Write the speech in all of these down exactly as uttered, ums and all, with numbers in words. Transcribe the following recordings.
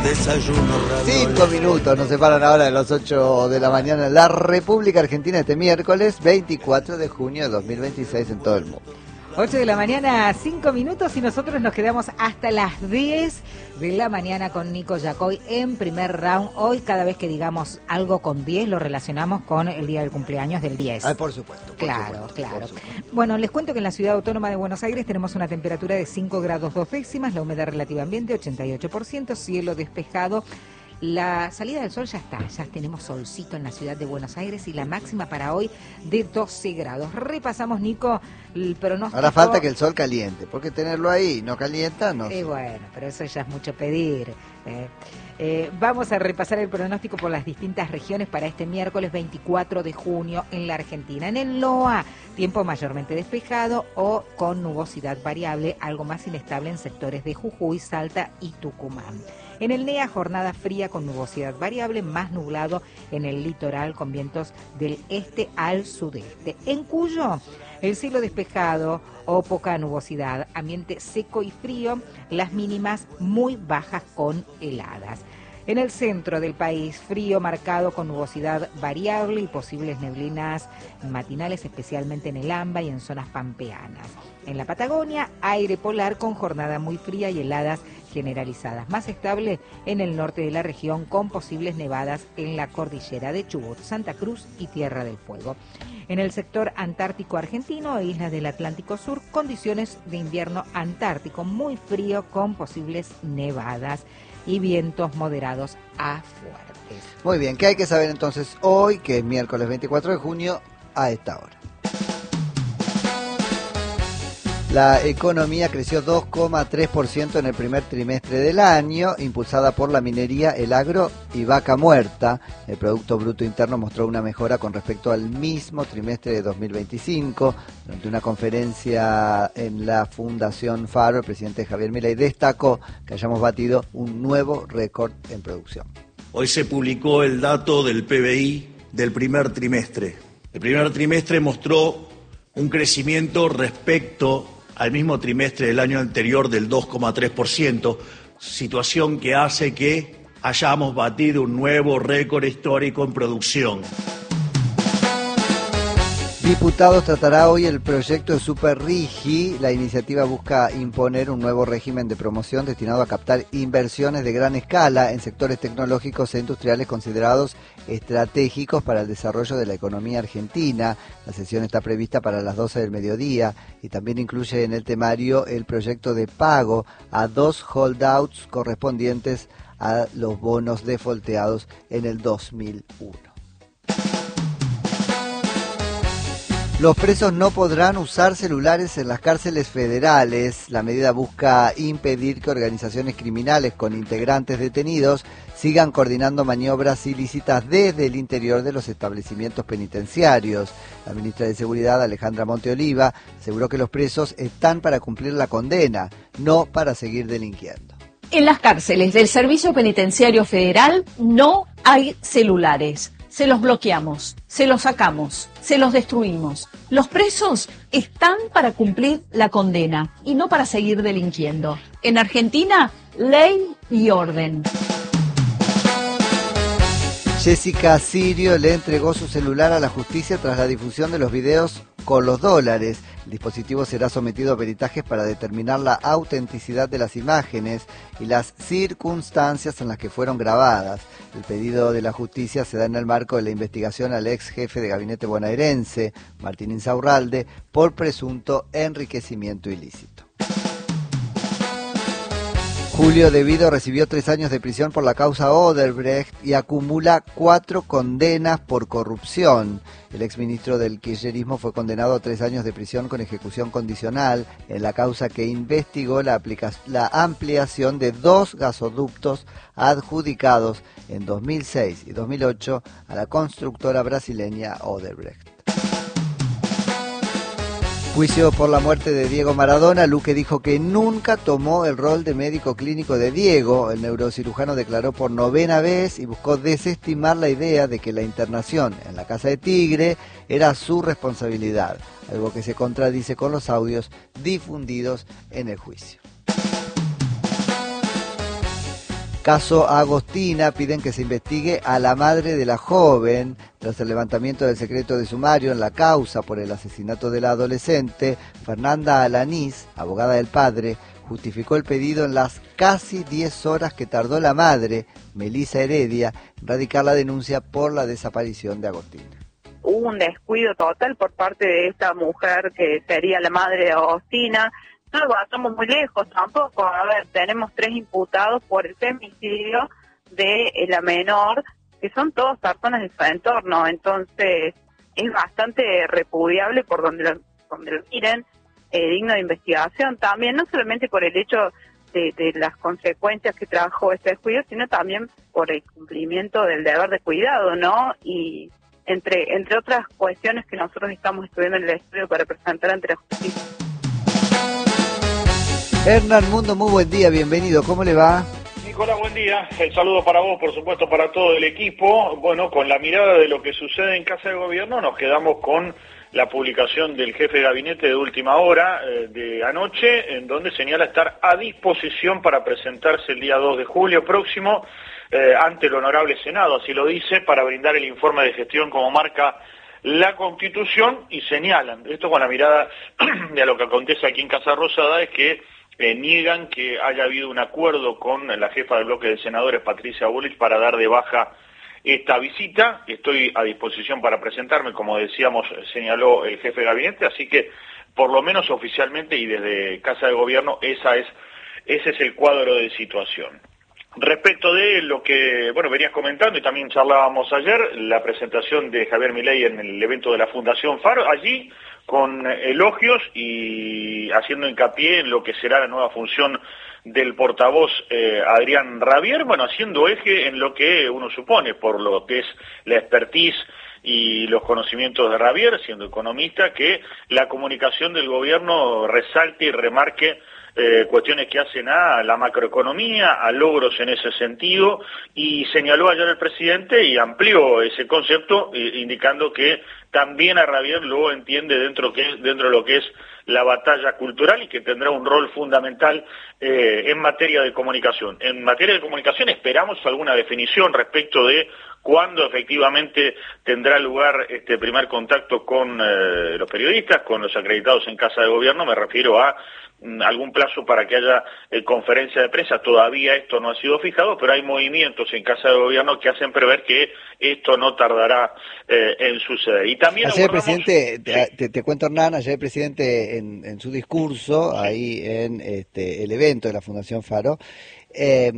desayuno ravioles. Cinco minutos nos separan ahora de las ocho de la mañana en la República Argentina este miércoles veinticuatro de junio de dos mil veintiséis en todo el mundo. ocho de la mañana, cinco minutos y nosotros nos quedamos hasta las diez de la mañana con Nico Yacoy en primer round. Hoy cada vez que digamos algo con diez lo relacionamos con el día del cumpleaños del diez. Ay, por supuesto. Por claro, supuesto, claro. por supuesto. Bueno, les cuento que en la Ciudad Autónoma de Buenos Aires tenemos una temperatura de cinco grados dos décimas, la humedad relativa ambiente ochenta y ocho por ciento, cielo despejado. La salida del sol ya está, ya tenemos solcito en la ciudad de Buenos Aires y la máxima para hoy de doce grados. Repasamos, Nico, el pronóstico. Ahora falta que el sol caliente, porque tenerlo ahí no calienta, no Eh, sé. bueno, pero eso ya es mucho pedir. Eh. Eh, vamos a repasar el pronóstico por las distintas regiones para este miércoles veinticuatro de junio en la Argentina. En el NOA, tiempo mayormente despejado o con nubosidad variable, algo más inestable en sectores de Jujuy, Salta y Tucumán. En el NEA, jornada fría con nubosidad variable, más nublado en el litoral con vientos del este al sudeste. En Cuyo, el cielo despejado o poca nubosidad, ambiente seco y frío, las mínimas muy bajas con heladas. En el centro del país, frío marcado con nubosidad variable y posibles neblinas matinales, especialmente en el AMBA y en zonas pampeanas. En la Patagonia, aire polar con jornada muy fría y heladas generalizadas. Más estable en el norte de la región con posibles nevadas en la cordillera de Chubut, Santa Cruz y Tierra del Fuego. En el sector antártico argentino e islas del Atlántico Sur, condiciones de invierno antártico muy frío con posibles nevadas y vientos moderados a fuertes. Muy bien, ¿qué hay que saber entonces hoy, que es miércoles veinticuatro de junio, a esta hora? La economía creció dos coma tres por ciento en el primer trimestre del año, impulsada por la minería, el agro y vaca muerta. El Producto Bruto Interno mostró una mejora con respecto al mismo trimestre de dos mil veinticinco. Durante una conferencia en la Fundación Faro, el presidente Javier Milei destacó que hayamos batido un nuevo récord en producción. Hoy se publicó el dato del P B I del primer trimestre. El primer trimestre mostró un crecimiento respecto al mismo trimestre del año anterior del dos coma tres por ciento, situación que hace que hayamos batido un nuevo récord histórico en producción. Diputados tratará hoy el proyecto de Superrigi. La iniciativa busca imponer un nuevo régimen de promoción destinado a captar inversiones de gran escala en sectores tecnológicos e industriales considerados estratégicos para el desarrollo de la economía argentina. La sesión está prevista para las doce del mediodía y también incluye en el temario el proyecto de pago a dos holdouts correspondientes a los bonos defolteados en el dos mil uno. Los presos no podrán usar celulares en las cárceles federales. La medida busca impedir que organizaciones criminales con integrantes detenidos sigan coordinando maniobras ilícitas desde el interior de los establecimientos penitenciarios. La ministra de Seguridad, Alejandra Monteoliva, aseguró que los presos están para cumplir la condena, no para seguir delinquiendo. En las cárceles del Servicio Penitenciario Federal no hay celulares. Se los bloqueamos, se los sacamos, se los destruimos. Los presos están para cumplir la condena y no para seguir delinquiendo. En Argentina, ley y orden. Jessica Sirio le entregó su celular a la justicia tras la difusión de los videos con los dólares. El dispositivo será sometido a peritajes para determinar la autenticidad de las imágenes y las circunstancias en las que fueron grabadas. El pedido de la justicia se da en el marco de la investigación al ex jefe de gabinete bonaerense, Martín Insaurralde, por presunto enriquecimiento ilícito. Julio De Vido recibió tres años de prisión por la causa Odebrecht y acumula cuatro condenas por corrupción. El exministro del kirchnerismo fue condenado a tres años de prisión con ejecución condicional en la causa que investigó la, aplica- la ampliación de dos gasoductos adjudicados en dos mil seis y dos mil ocho a la constructora brasileña Odebrecht. Juicio por la muerte de Diego Maradona. Luque dijo que nunca tomó el rol de médico clínico de Diego. El neurocirujano declaró por novena vez y buscó desestimar la idea de que la internación en la Casa de Tigre era su responsabilidad, algo que se contradice con los audios difundidos en el juicio. Caso Agostina, piden que se investigue a la madre de la joven tras el levantamiento del secreto de sumario en la causa por el asesinato de la adolescente. Fernanda Alanís, abogada del padre, justificó el pedido en las casi diez horas que tardó la madre, Melisa Heredia, en radicar la denuncia por la desaparición de Agostina. Hubo un descuido total por parte de esta mujer que sería la madre de Agostina. No lo estamos muy lejos tampoco. A ver, tenemos tres imputados por el femicidio de la menor, que son todas personas de su entorno. Entonces, es bastante repudiable por donde lo, donde lo miren, eh, digno de investigación también, no solamente por el hecho de, de las consecuencias que trajo este descuido, sino también por el cumplimiento del deber de cuidado, ¿no? Y entre entre otras cuestiones que nosotros estamos estudiando en el estudio para presentar ante la justicia. Hernán Mundo, muy buen día, bienvenido, ¿cómo le va? Nicolás, buen día, el saludo para vos, por supuesto para todo el equipo. Bueno, con la mirada de lo que sucede en Casa de Gobierno, nos quedamos con la publicación del jefe de gabinete de última hora eh, de anoche, en donde señala estar a disposición para presentarse el día dos de julio próximo eh, ante el Honorable Senado, así lo dice, para brindar el informe de gestión como marca la Constitución, y señalan, esto con la mirada de lo que acontece aquí en Casa Rosada, es que eh, niegan que haya habido un acuerdo con la jefa del bloque de senadores, Patricia Bullrich, para dar de baja esta visita. Estoy a disposición para presentarme, como decíamos, señaló el jefe de gabinete, así que por lo menos oficialmente y desde Casa de Gobierno esa es, ese es el cuadro de situación. Respecto de lo que, bueno, venías comentando y también charlábamos ayer, la presentación de Javier Milei en el evento de la Fundación Faro, allí con elogios y haciendo hincapié en lo que será la nueva función del portavoz eh, Adrián Rabier, bueno, haciendo eje en lo que uno supone, por lo que es la expertise y los conocimientos de Rabier, siendo economista, que la comunicación del gobierno resalte y remarque Eh, cuestiones que hacen a la macroeconomía, a logros en ese sentido, y señaló ayer el presidente y amplió ese concepto, eh, indicando que también a Rabier lo entiende dentro, que, dentro de lo que es la batalla cultural y que tendrá un rol fundamental eh, en materia de comunicación. En materia de comunicación esperamos alguna definición respecto de cuándo efectivamente tendrá lugar este primer contacto con eh, los periodistas, con los acreditados en Casa de Gobierno. Me refiero a mm, algún plazo para que haya eh, conferencia de prensa. Todavía esto no ha sido fijado, pero hay movimientos en Casa de Gobierno que hacen prever que esto no tardará eh, en suceder. Y también ayer abordamos... el presidente, sí. te, te, te cuento Hernán, ayer el presidente en, en su discurso, sí. ahí en este, el evento de la Fundación Faro, eh,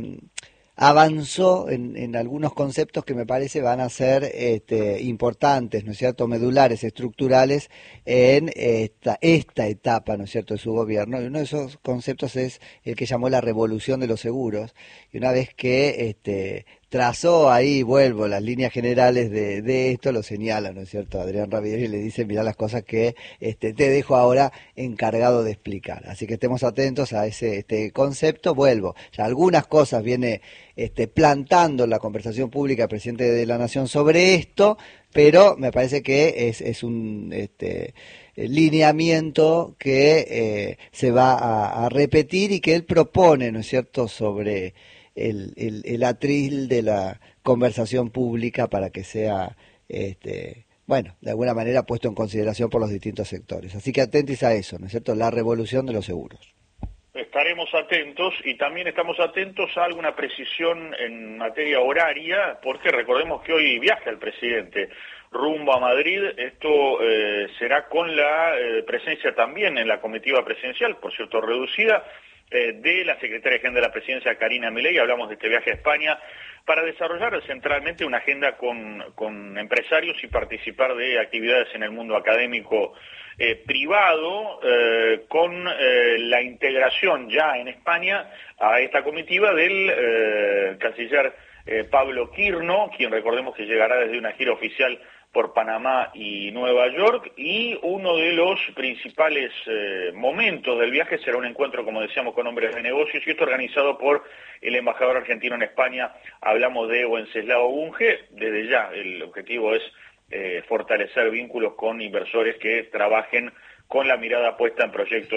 avanzó en, en algunos conceptos que me parece van a ser este, importantes, ¿no es cierto?, medulares, estructurales en esta, esta etapa, ¿no es cierto?, de su gobierno. Y uno de esos conceptos es el que llamó la revolución de los seguros. Y una vez que este, trazó ahí, vuelvo, las líneas generales de, de esto, lo señala, ¿no es cierto?, Adrián Rabier, y le dice, mirá las cosas que este, te dejo ahora encargado de explicar. Así que estemos atentos a ese este concepto. Vuelvo, ya algunas cosas viene este, plantando en la conversación pública el presidente de la Nación sobre esto, pero me parece que es, es un este, lineamiento que eh, se va a, a repetir y que él propone, ¿no es cierto?, sobre el, el, el atril de la conversación pública para que sea, este, bueno, de alguna manera puesto en consideración por los distintos sectores. Así que atentos a eso, ¿no es cierto?, la revolución de los seguros. Estaremos atentos y también estamos atentos a alguna precisión en materia horaria, porque recordemos que hoy viaja el presidente rumbo a Madrid. Esto eh, será con la eh, presencia también en la comitiva presidencial, por cierto reducida, eh, de la secretaria general de la presidencia, Karina Milei. Hablamos de este viaje a España para desarrollar centralmente una agenda con, con empresarios y participar de actividades en el mundo académico eh, privado, eh, con eh, la integración ya en España a esta comitiva del eh, canciller eh, Pablo Quirno, quien recordemos que llegará desde una gira oficial por Panamá y Nueva York, y uno de los principales eh, momentos del viaje será un encuentro, como decíamos, con hombres de negocios, y esto organizado por el embajador argentino en España. Hablamos de Wenceslao Bunge. Desde ya el objetivo es eh, fortalecer vínculos con inversores que trabajen con la mirada puesta en proyectos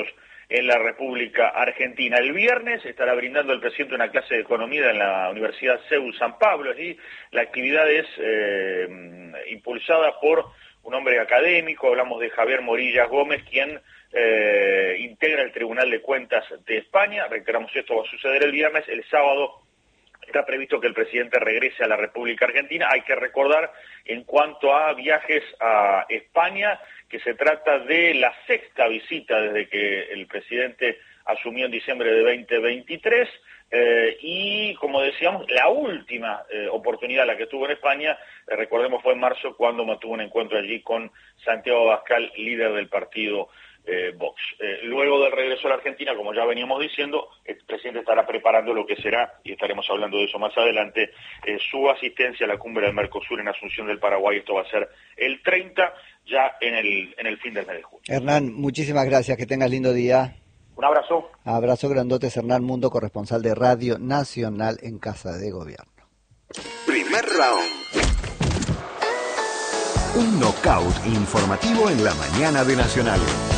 en la República Argentina. El viernes estará brindando el presidente una clase de economía en la Universidad C E U San Pablo. Allí la actividad es eh, impulsada por un hombre académico, hablamos de Javier Morillas Gómez, quien eh, integra el Tribunal de Cuentas de España. Reiteramos, esto va a suceder el viernes. El sábado está previsto que el presidente regrese a la República Argentina. Hay que recordar, en cuanto a viajes a España, que se trata de la sexta visita desde que el presidente asumió en diciembre de veinte veintitrés, eh, y como decíamos, la última eh, oportunidad la que tuvo en España, eh, recordemos, fue en marzo cuando mantuvo un encuentro allí con Santiago Abascal, líder del partido eh, Vox. Eh, luego del regreso a la Argentina, como ya veníamos diciendo, el presidente estará preparando lo que será, y estaremos hablando de eso más adelante, eh, su asistencia a la cumbre del Mercosur en Asunción del Paraguay. Esto va a ser el treinta, ya en el, en el fin del mes de junio. Hernán, muchísimas gracias, que tengas lindo día. Un abrazo. Abrazo grandote, Hernán Mundo, corresponsal de Radio Nacional en Casa de Gobierno. Primer round. Un knockout informativo en la mañana de Nacional.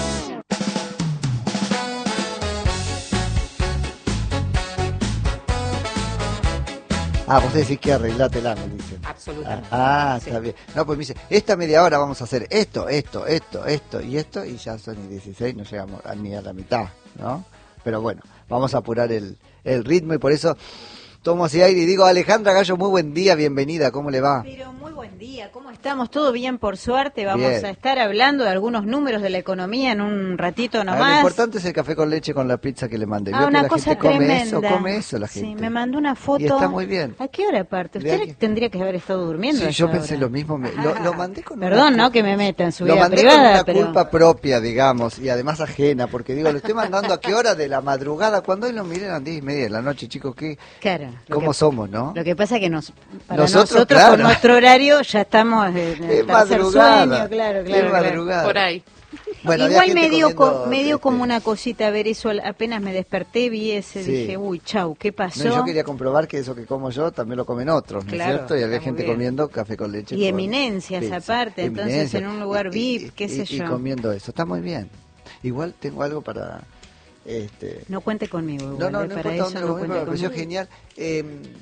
Ah, vos decís que arreglátela, me dicen. Absolutamente. Ah, ah Sí. está bien. No, pues me dice, esta media hora vamos a hacer esto, esto, esto, esto y esto, y ya son y dieciséis, no llegamos a- ni a la mitad, ¿no? Pero bueno, vamos a apurar el, el ritmo y por eso tomo así aire y digo, Alejandra Gallo, muy buen día, bienvenida, ¿cómo le va? Pero muy buen día, ¿cómo estamos? ¿Todo bien, por suerte? Vamos Bien. a estar hablando de algunos números de la economía en un ratito A ver, lo nomás. importante es el café con leche con la pizza que le mandé. Ah, Vio que una la cosa gente come tremenda. eso, come eso la gente. Sí, me mandó una foto. Y está muy bien. ¿A qué hora aparte? De Usted aquí. tendría que haber estado durmiendo. Sí, a yo esa pensé hora. lo mismo. me- lo, lo mandé con una Perdón, culpa- ¿no? Que me meta en su Lo vida mandé privada, con una pero... culpa propia, digamos, y además ajena, porque digo, lo estoy mandando a qué hora de la madrugada, cuando hoy lo miré a las diez y media de la noche, chicos, ¿qué, Claro. lo ¿cómo que- somos, no? Lo que pasa es que nos, para Nosotros, nosotros, claro. con nuestro horario, ya estamos en el Es tercer madrugada, sueño, claro, es claro. claro. madrugada. Por ahí. Bueno, había Igual gente me dio, comiendo, co- me dio este, como una cosita a ver eso, al- apenas me desperté, vi ese, Sí. dije, uy, chau, ¿qué pasó? No, yo quería comprobar que eso que como yo también lo comen otros, ¿no es Claro, cierto? Y había está muy gente bien. comiendo café con leche. Y con eminencias pizza. aparte, entonces, Eminencias. en un lugar V I P, qué sé y- yo. Y comiendo eso, está muy bien. Igual tengo algo para... este No cuente conmigo, No, igual, no, ¿eh? no para importa eso dónde no lo comí, cuente pero me pareció conmigo. genial. Eh,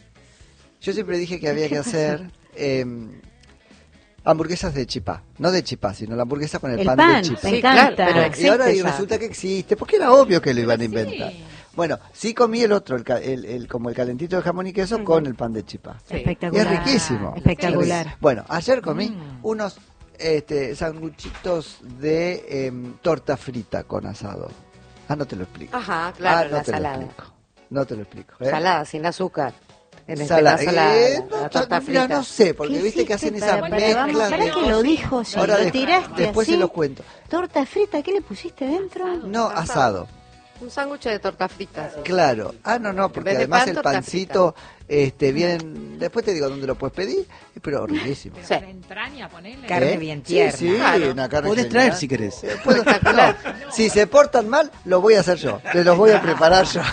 yo siempre dije que había que hacer eh, hamburguesas de chipá. No de chipá, sino la hamburguesa con el, El pan, pan, de chipá. me Sí, encanta. claro, pero Y ahora existe y ya. resulta que existe, porque era obvio que lo iban a inventar. Bueno, sí comí el otro, el, ca- el, el- como el calentito de jamón y queso con el pan de chipá. Sí. Y Espectacular. es riquísimo. Espectacular. Es- Bueno, ayer comí Mm. unos este, sanguchitos de em, torta frita con asado. Ah, no te lo explico. Ajá, claro, ah, no la te salada. lo explico. No te lo explico. ¿eh? Salada, sin azúcar. En este Salada. caso, la, Eh, la- la no, torta mira, frita. no sé, porque ¿Qué viste que hiciste hacen esa para- para- mezcla vamos, de... pará que lo dijo, sí, Ahora lo de- tiraste después así. se lo cuento. Torta frita, ¿qué le pusiste dentro? No, asado. Un sándwich de torta frita. sí. Claro. Ah, no, no, porque vez de además pan, el torta pancito este bien, después te digo dónde lo puedes pedir, pero riquísimo. Sí. La entraña, ponele. ¿Eh? Carne bien Sí, tierna. sí, Claro. una carne Podés genial. traer si querés. Eh, puedo- no, si se portan mal, lo voy a hacer yo. Te los voy a preparar yo.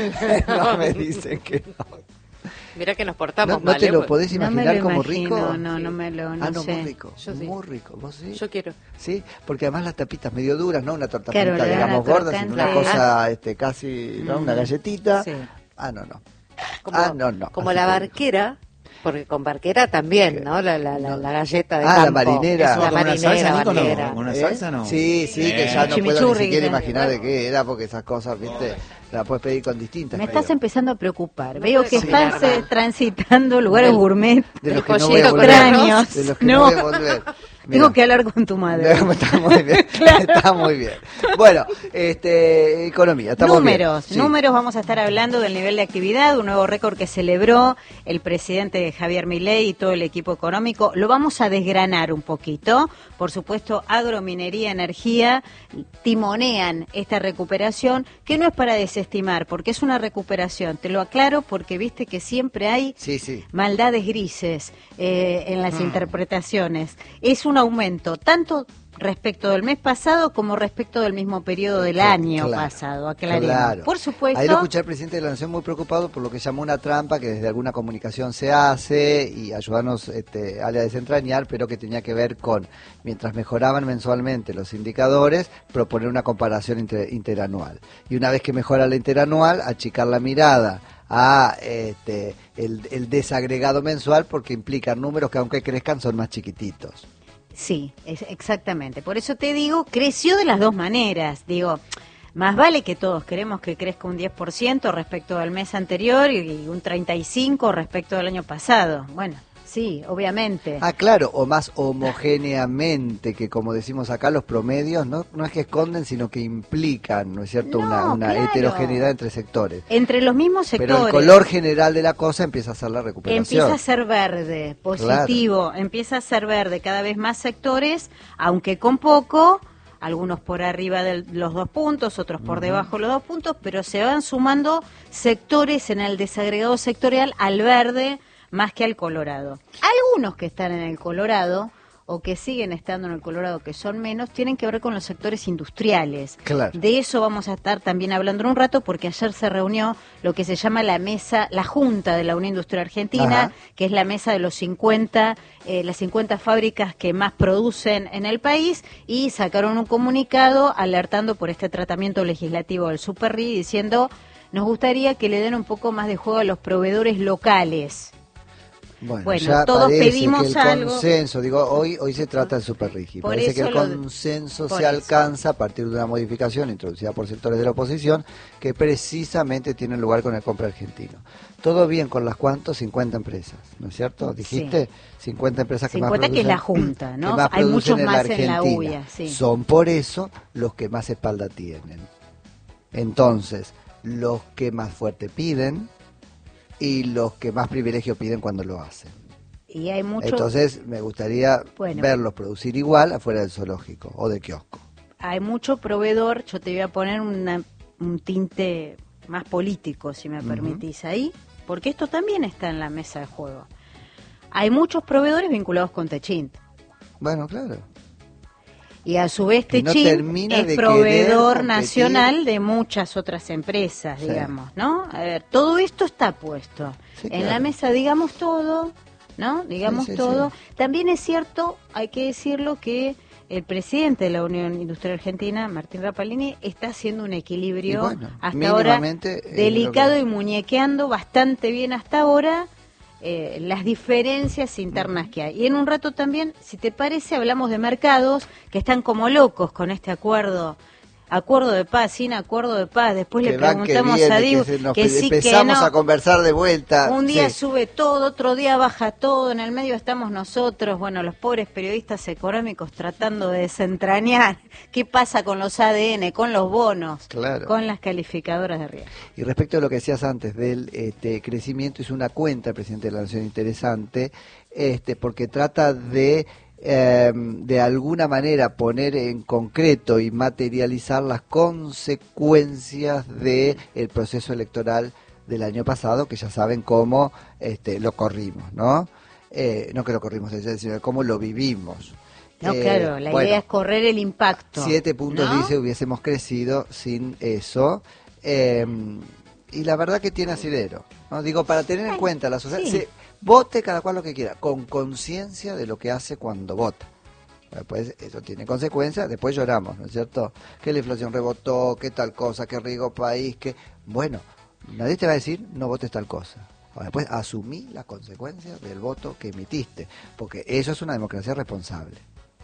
No me dicen que no. Mira que nos ¿No, portamos no mal. te ¿eh? lo podés No me imaginar lo como imagino, rico? no, no me lo, no ah, no, sé. muy rico, Yo sí. muy rico. ¿Vos sí? Yo quiero. Sí, porque además las tapitas medio duras, no una torta Claro, frita, le dan digamos, la gorda, sino una crocante. cosa este, casi, ¿no? Una galletita. Sí. Ah, no, no. Como, Ah, no, no, como así la que- barquera, porque con barquera también, ¿no? La, la, la, la galleta de Ah, la campo. marinera. ¿Eso La va con una marinera, salsa, Nico, no? barquera. ¿Con una ¿Eh? salsa no? Sí, sí, que ya no puedo ni Chimichurri, siquiera que- imaginar de qué era, porque esas cosas, viste, las puedes pedir con distintas. Me estás pero empezando a preocupar. No Veo puedes que combinar estás eh, más. transitando lugares gourmet de los el que no voy a pollito con volver. extraños. De los que No. no voy a volver. Tengo Mirá. que hablar con tu madre. Está muy bien, está muy bien. Bueno, este, economía, estamos Números, bien. Sí. números, vamos a estar hablando del nivel de actividad, un nuevo récord que celebró el presidente Javier Milei y todo el equipo económico. Lo vamos a desgranar un poquito. Por supuesto, agrominería, energía, timonean esta recuperación, que no es para desestimar, porque es una recuperación. Te lo aclaro porque viste que siempre hay Sí, sí. maldades grises eh, en las interpretaciones. Es una un aumento, tanto respecto del mes pasado como respecto del mismo periodo del Claro, año claro, pasado, aclaremos. Claro. Por supuesto. Ahí lo escuché al presidente de la Nación muy preocupado por lo que llamó una trampa que desde alguna comunicación se hace y ayudarnos este, a desentrañar, pero que tenía que ver con, mientras mejoraban mensualmente los indicadores, proponer una comparación inter, interanual. Y una vez que mejora la interanual, achicar la mirada a este, el, el desagregado mensual porque implican números que aunque crezcan son más chiquititos. Sí, es exactamente. Por eso te digo, creció de las dos maneras. Digo, más vale que todos queremos que crezca un diez por ciento respecto al mes anterior y un treinta y cinco por ciento respecto al año pasado. Bueno, sí, obviamente. Ah, claro, o más homogéneamente, que como decimos acá, los promedios no, no es que esconden, sino que implican, ¿no es cierto?, No, una, una claro. heterogeneidad entre sectores. Entre los mismos sectores. Pero el color general de la cosa empieza a ser la recuperación. Empieza a ser verde, positivo, claro. Empieza a ser verde cada vez más sectores, aunque con poco, algunos por arriba de los dos puntos, otros por uh-huh. debajo de los dos puntos, pero se van sumando sectores en el desagregado sectorial al verde más que al colorado. Algunos que están en el colorado o que siguen estando en el Colorado, que son menos, tienen que ver con los sectores industriales. Claro. De eso vamos a estar también hablando en un rato, porque ayer se reunió lo que se llama la mesa, la Junta de la Unión Industrial Argentina, Ajá. que es la mesa de los cincuenta, eh, las cincuenta fábricas que más producen en el país, y sacaron un comunicado alertando por este tratamiento legislativo del Super R I, diciendo, nos gustaría que le den un poco más de juego a los proveedores locales. Bueno, bueno ya todos pedimos que el algo. consenso, digo, hoy hoy se trata del Super R I G I. Parece que el lo, consenso se alcanza a partir de una modificación introducida por sectores de la oposición que precisamente tienen lugar con el compra argentino. Todo bien con las cuantos cincuenta empresas, ¿no es cierto? Dijiste sí. cincuenta empresas que cincuenta más producen, que es la Junta, ¿no? Que más Hay muchos en más la Argentina. En la U I A, sí. Son por eso los que más espalda tienen. Entonces, los que más fuerte piden y los que más privilegio piden cuando lo hacen. Y hay mucho... Entonces me gustaría bueno, verlos producir igual afuera del zoológico o del kiosco. Hay mucho proveedor, yo te voy a poner una, un tinte más político, si me uh-huh. permitís ahí, porque esto también está en la mesa de juego. Hay muchos proveedores vinculados con Techint. Bueno, claro. Y a su vez Techint no es proveedor nacional de muchas otras empresas, sí. digamos, ¿no? A ver, todo esto está puesto sí, en claro. la mesa, digamos todo, ¿no? Digamos sí, sí, todo. Sí. También es cierto, hay que decirlo, que el presidente de la Unión Industrial Argentina, Martín Rapalini, está haciendo un equilibrio bueno, hasta ahora delicado que... y muñequeando bastante bien hasta ahora. Eh, las diferencias internas que hay. Y en un rato también, si te parece, hablamos de mercados que están como locos con este acuerdo, acuerdo de paz, sin acuerdo de paz. Después que le preguntamos viene, a Diego que, nos, que sí, empezamos que no. a conversar de vuelta. Un día sí. sube todo, otro día baja todo, en el medio estamos nosotros, bueno, los pobres periodistas económicos tratando de desentrañar qué pasa con los A D N, con los bonos, claro. con las calificadoras de riesgo. Y respecto a lo que decías antes del este, crecimiento, hizo una cuenta el presidente de la Nación interesante, este, porque trata de Eh, de alguna manera poner en concreto y materializar las consecuencias del proceso electoral del año pasado, que ya saben cómo este, lo corrimos, ¿no? Eh, no que lo corrimos, sino cómo lo vivimos. No, eh, claro, la bueno, idea es correr el impacto. Siete puntos, ¿no? dice, hubiésemos crecido sin eso. Eh, y la verdad que tiene asidero, ¿no? Digo, para tener en cuenta la sociedad... Sí. Se, vote cada cual lo que quiera, con conciencia de lo que hace cuando vota. Después eso tiene consecuencias, después lloramos, ¿no es cierto? Que la inflación rebotó, que tal cosa, que rico país, que... Bueno, nadie te va a decir no votes tal cosa. Después asumí las consecuencias del voto que emitiste, porque eso es una democracia responsable.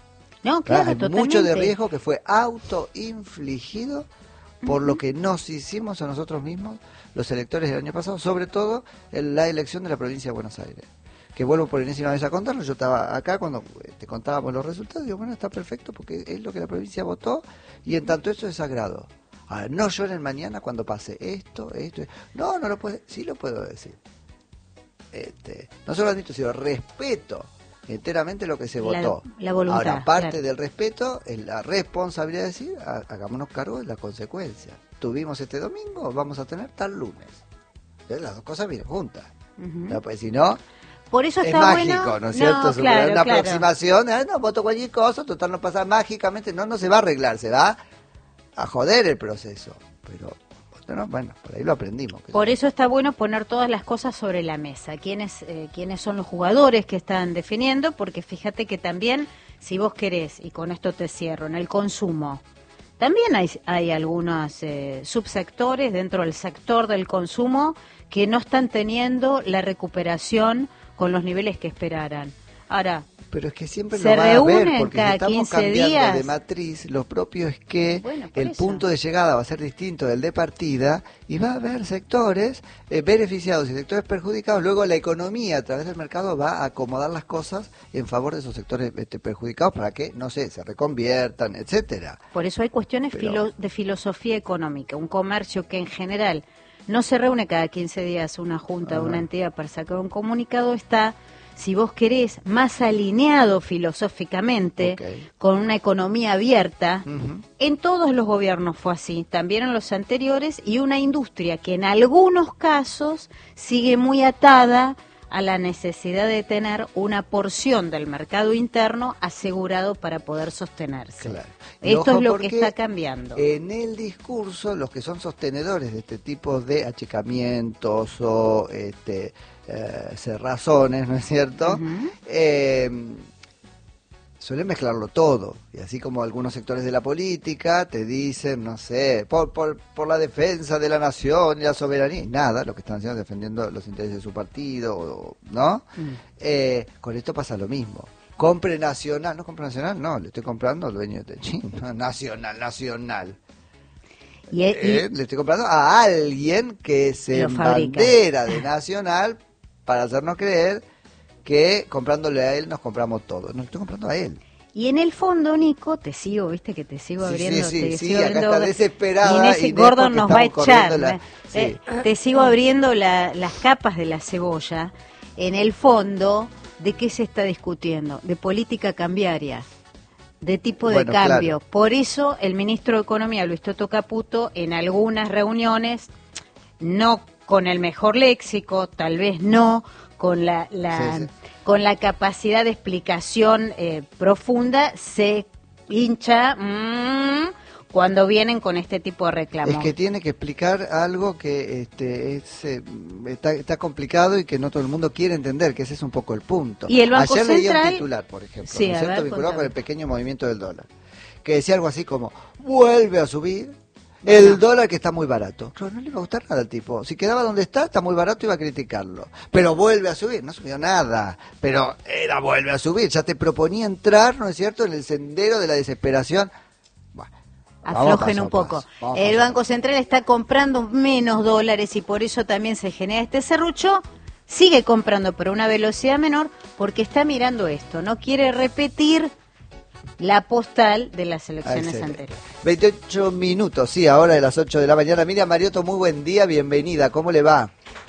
No, claro, Hay totalmente. mucho de riesgo que fue autoinfligido por uh-huh. lo que nos hicimos a nosotros mismos los electores del año pasado, sobre todo en la elección de la provincia de Buenos Aires. Que vuelvo por enésima vez a contarlo, yo estaba acá cuando te contábamos los resultados, digo, bueno, está perfecto porque es lo que la provincia votó y en tanto eso es sagrado. Ahora, no lloren mañana cuando pase esto, esto, esto. No, no lo puedo, sí lo puedo decir. Este, no solo admito, sino respeto enteramente lo que se votó. La, la voluntad. Ahora, parte claro. del respeto es la responsabilidad de decir, hagámonos cargo de las consecuencias. Tuvimos este domingo, vamos a tener tal lunes. Entonces, las dos cosas vienen juntas. Uh-huh. No, pues si no, Por eso es está mágico, bueno. ¿no es cierto? No, Superar claro, una claro. aproximación, ah, no, voto cualquier cosa, total no pasa mágicamente, no, no se va a arreglar, se va a joder el proceso. Pero, bueno, bueno por ahí lo aprendimos. Por eso está bueno poner todas las cosas sobre la mesa. ¿Quiénes, eh, quiénes son los jugadores que están definiendo? Porque fíjate que también, si vos querés, y con esto te cierro, en el consumo, también hay, hay algunos eh, subsectores dentro del sector del consumo que no están teniendo la recuperación con los niveles que esperaran. Ahora, pero es que siempre se lo va a haber, reúnen porque cada si estamos quince cambiando días. de matriz, lo propio es que Bueno, por el eso. punto de llegada va a ser distinto del de partida y va a haber sectores eh, beneficiados y sectores perjudicados. Luego la economía a través del mercado va a acomodar las cosas en favor de esos sectores este, perjudicados para que, no sé, se reconviertan, etcétera. Por eso hay cuestiones Pero- filo- de filosofía económica. Un comercio que en general no se reúne cada quince días una junta o una entidad para sacar un comunicado, está, si vos querés, más alineado filosóficamente Ok. con una economía abierta. Ujú. En todos los gobiernos fue así, también en los anteriores, y una industria que en algunos casos sigue muy atada a la necesidad de tener una porción del mercado interno asegurado para poder sostenerse. Claro. Y Esto ojo, es lo que porque está cambiando. En el discurso, los que son sostenedores de este tipo de achicamientos o este, eh, cerrazones, ¿no es cierto? Ujú. Eh, suelen mezclarlo todo. Y así como algunos sectores de la política te dicen, no sé, por, por, por la defensa de la nación y la soberanía, y nada, lo que están haciendo es defendiendo los intereses de su partido, o- ¿no? Mm. Eh, con esto pasa lo mismo. Compre nacional, no compre nacional, no, le estoy comprando al dueño de Techín, nacional, nacional. Y, y- Eh, le estoy comprando a alguien que se Lo fabrica. bandera de nacional para hacernos creer que comprándole a él nos compramos todo. No, le estoy comprando a él. y en el fondo, Nico, te sigo, viste que te sigo Sí, abriendo. sí, sí, te sí, sigo acá abriendo, está desesperada Inés Inés Gordon porque nos va a estamos echar. corriendo la- ¿eh? sí. Eh, te sigo abriendo la- las capas de la cebolla. En el fondo, ¿de qué se está discutiendo? De política cambiaria, de tipo de Bueno, cambio. claro. Por eso el ministro de Economía, Luis Toto Caputo, en algunas reuniones, no con el mejor léxico, tal vez no con la, la- Sí, sí. con la capacidad de explicación eh, profunda, se hincha mm, cuando vienen con este tipo de reclamos. Es que tiene que explicar algo que este, es, eh, está, está complicado y que no todo el mundo quiere entender, que ese es un poco el punto. Y el Banco Ayer leía un Central- titular, por ejemplo, Sí, ¿no es a cierto? ver, vinculado contame. con el pequeño movimiento del dólar, que decía algo así como, vuelve a subir el No. dólar que está muy barato. Claro, no le iba a gustar nada al tipo. Si quedaba donde está, está muy barato, iba a criticarlo. Pero vuelve a subir, no subió nada. Pero era vuelve a subir. Ya te proponía entrar, ¿no es cierto?, en el sendero de la desesperación. Bueno, vamos Aflojen paso a un poco. paso, vamos El paso a Banco paso. Central está comprando menos dólares y por eso también se genera este serrucho. Sigue comprando pero a una velocidad menor porque está mirando esto. No quiere repetir la postal de las elecciones Excelente. anteriores. veintiocho minutos, sí, ahora de las ocho de la mañana. Miriam Mariotto, muy buen día, bienvenida. ¿Cómo le va?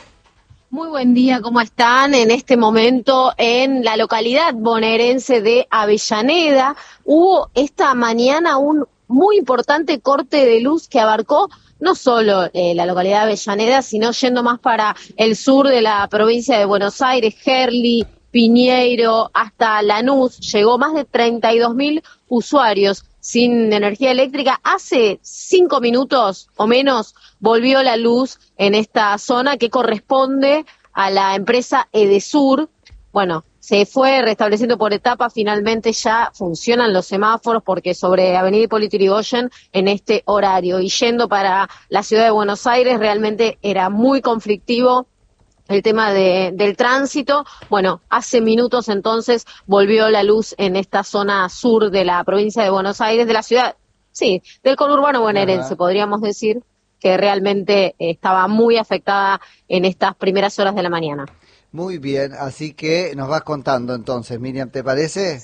Muy buen día, ¿cómo están? En este momento en la localidad bonaerense de Avellaneda hubo esta mañana un muy importante corte de luz que abarcó no solo eh, la localidad de Avellaneda, sino yendo más para el sur de la provincia de Buenos Aires, Gerli, Piñeiro, hasta Lanús. Llegó más de treinta y dos mil usuarios sin energía eléctrica. Hace cinco minutos o menos volvió la luz en esta zona que corresponde a la empresa Edesur. Bueno, se fue restableciendo por etapas, finalmente ya funcionan los semáforos porque sobre Avenida Hipólito Yrigoyen en este horario. Y yendo para la ciudad de Buenos Aires realmente era muy conflictivo el tema de, del tránsito. Bueno, hace minutos entonces volvió la luz en esta zona sur de la provincia de Buenos Aires, de la ciudad, sí, del conurbano bonaerense, Ajá. podríamos decir, que realmente eh, estaba muy afectada en estas primeras horas de la mañana. Muy bien, así que nos vas contando entonces, Miriam, ¿te parece?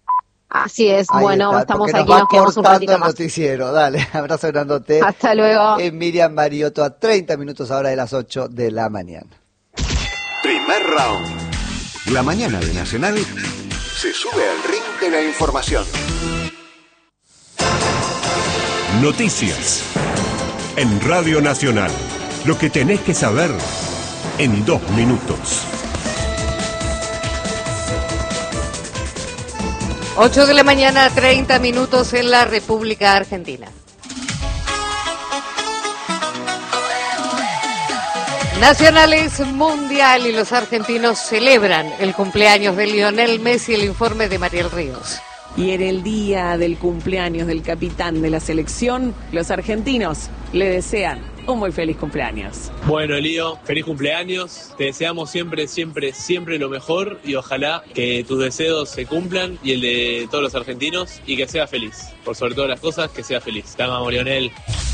Así es, Ahí bueno, está, estamos porque aquí, nos va nos quedamos un cortando ratito el más. noticiero. Dale, abrazo grandote. Hasta luego. Es Miriam Mariotto a treinta minutos ahora de las ocho de la mañana. Primer round. La mañana de Nacional se sube al ring de la información. Noticias. En Radio Nacional. Lo que tenés que saber en dos minutos. ocho de la mañana, treinta minutos en la República Argentina. Nacional es mundial y los argentinos celebran el cumpleaños de Lionel Messi. El informe de Mariel Ríos. Y en el día del cumpleaños del capitán de la selección, los argentinos le desean un muy feliz cumpleaños. Bueno, Lío, feliz cumpleaños. Te deseamos siempre, siempre, siempre lo mejor y ojalá que tus deseos se cumplan y el de todos los argentinos y que seas feliz. Por sobre todas las cosas, que seas feliz. Te amamos, Lionel.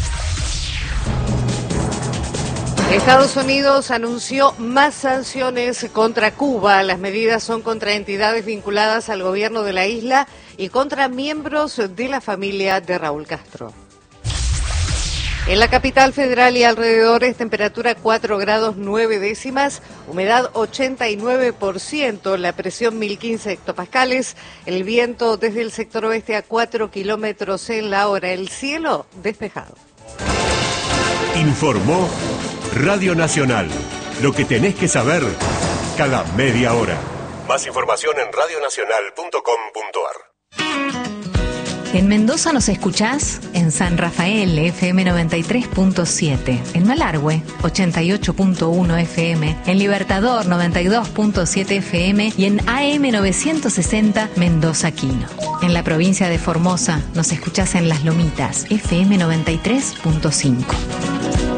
Estados Unidos anunció más sanciones contra Cuba. Las medidas son contra entidades vinculadas al gobierno de la isla y contra miembros de la familia de Raúl Castro. En la capital federal y alrededores, temperatura cuatro grados nueve décimas, humedad ochenta y nueve por ciento, la presión mil quince hectopascales, el viento desde el sector oeste a cuatro kilómetros en la hora, el cielo despejado. Informó Radio Nacional. Lo que tenés que saber cada media hora. Más información en radio nacional punto com punto ar. En Mendoza nos escuchás en San Rafael, F M noventa y tres punto siete, en Malargüe, ochenta y ocho punto uno F M, en Libertador, noventa y dos punto siete F M y en A M novecientos sesenta Mendoza Quino. En la provincia de Formosa nos escuchás en Las Lomitas, F M noventa y tres punto cinco.